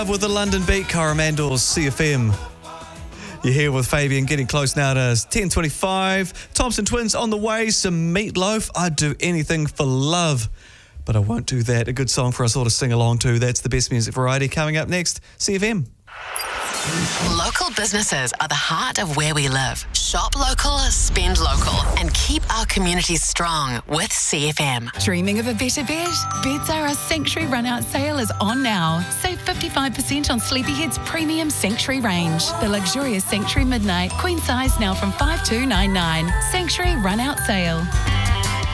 With the London Beat, Coromandel's CFM. You're here with Fabian, getting close now to 10:25. Thompson Twins on the way, some Meatloaf. I'd do anything for love, but I won't do that. A good song for us all to sing along to. That's the best music variety coming up next. CFM. Local businesses are the heart of where we live. Shop local, spend local, and keep our communities strong with CFM. Dreaming of a better bed? Bedzara Sanctuary Run-Out Sale is on now. Save 55% on Sleepyhead's premium Sanctuary range. The luxurious Sanctuary Midnight, queen size now from $5,299. Sanctuary Run-Out Sale.